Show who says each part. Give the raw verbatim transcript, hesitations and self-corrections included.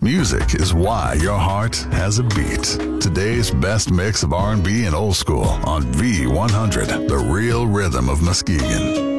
Speaker 1: Music is why your heart has a beat. Today's best mix of R and B and old school on V one hundred, the real rhythm of Muskegon.